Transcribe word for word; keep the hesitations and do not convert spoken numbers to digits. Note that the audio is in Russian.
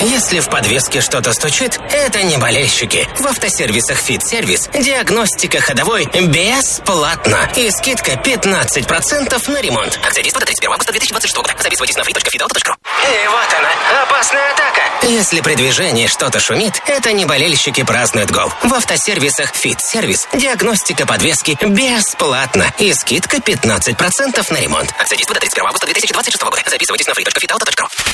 Если в подвеске что-то стучит, это не болельщики. В автосервисах «Фит-сервис» диагностика ходовой бесплатно. И скидка пятнадцать процентов на ремонт. Акция действует до тридцать первого августа две тысячи двадцать шестого года. Записывайтесь на фри точка фит авто точка ру. И вот она, опасная атака. Если при движении что-то шумит, это не болельщики празднуют гол. В автосервисах «Фит-сервис» диагностика подвески бесплатно. И скидка пятнадцать процентов на ремонт. Акция действует до тридцать первого августа две тысячи двадцать шестого года. Записывайтесь на фри точка фит авто точка ру.